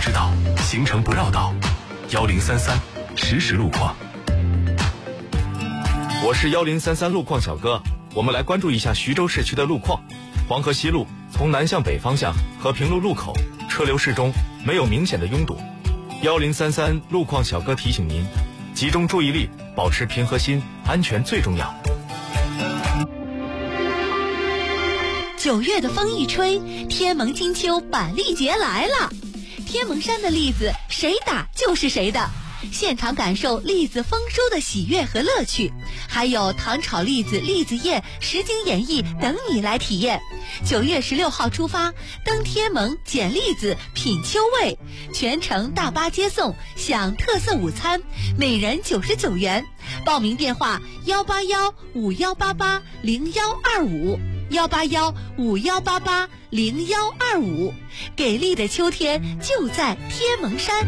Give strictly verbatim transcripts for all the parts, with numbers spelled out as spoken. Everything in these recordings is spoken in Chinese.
知道，行程不绕道。幺零三三实时路况。 我是幺零三三路况小哥，我们来关注一下徐州市区的路况。黄河西路从南向北方向和平路路口车流适中，没有明显的拥堵。幺零三三路况小哥提醒您，集中注意力，保持平和心，安全最重要。 九月的风一吹，天蒙金秋板栗节来了。天蒙山的栗子谁打就是谁的，现场感受栗子丰收的喜悦和乐趣，还有糖炒栗子、栗子宴、实景演绎等你来体验。九月十六号出发，登天蒙捡栗子品秋味，全程大巴接送，享特色午餐，每人九十九元。报名电话幺八幺五幺八八零幺二五。幺八幺五幺八八零幺二五，给力的秋天就在天蒙山。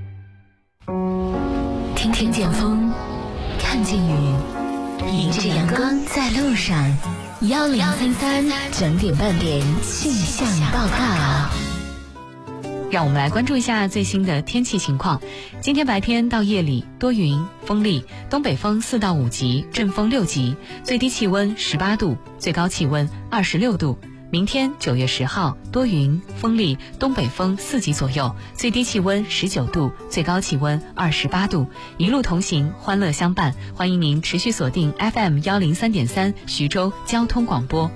听听见风，看见雨，迎着阳光在路上。幺零三三整点半点气象报告。 让我们来关注一下最新的天气情况。今天白天到夜里多云，风力，东北风四到五级，阵风六级，最低气温十八度，最高气温二十六度。明天九月十号多云，风力，东北风四级左右，最低气温十九度，最高气温二十八度。一路同行，欢乐相伴。欢迎您持续锁定 F M 幺零三点三徐州交通广播。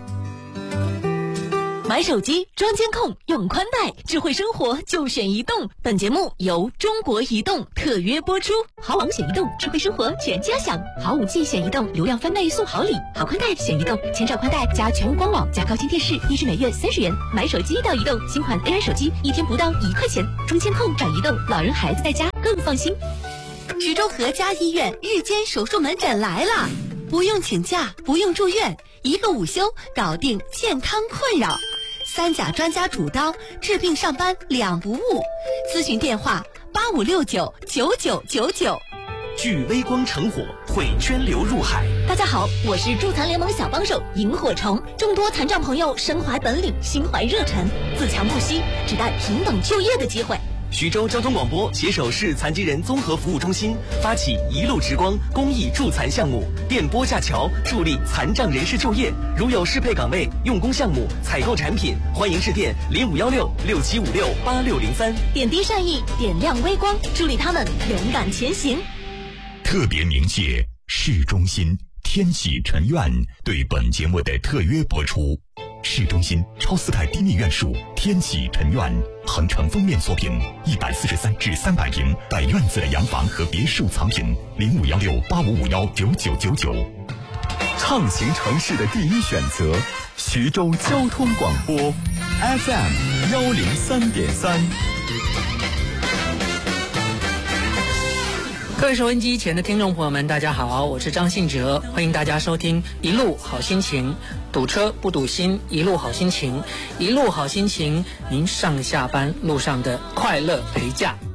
买手机装监控用宽带，智慧生活就选移动。本节目由中国移动特约播出。好网选移动，智慧生活全家享。好 五 G 选移动，流量翻倍送好礼。好宽带选移动，千兆宽带加全屋光网加高清电视，一支每月三十元。买手机到移动，新款 A I 手机一天不到一块钱。装监控找移动，老人孩子在家更放心。徐州和家医院日间手术门诊来了，不用请假，不用住院，一个午休搞定健康困扰。三甲专家主刀，治病上班两不误。咨询电话八五六九九九九九。 聚微光成火，会涓流入海。 大家好，我是助残联盟小帮手萤火虫。众多残障朋友身怀本领，心怀热忱，自强不息，只待平等就业的机会。 徐州交通广播携手市残疾人综合服务中心，发起一路直光公益助残项目，电波架桥，助力残障人士就业。如有适配岗位、用工项目、采购产品，欢迎致电零五幺六六七五六八六零三。 点滴善意，点亮微光，助力他们勇敢前行。 特别鸣谢市中心天喜臣苑对本节目的特约播出。市中心超四代低密院墅天喜臣苑，恒城封面作品，一百四十三至三百平带院子的洋房和别墅藏品，零五幺六八五五幺九九九九。 畅行城市的第一选择，徐州交通广播 F M 幺零三点三。 各位收音机前的听众朋友们，大家好，我是张信哲，欢迎大家收听一路好心情，堵车不堵心，一路好心情，一路好心情，您上下班路上的快乐陪驾。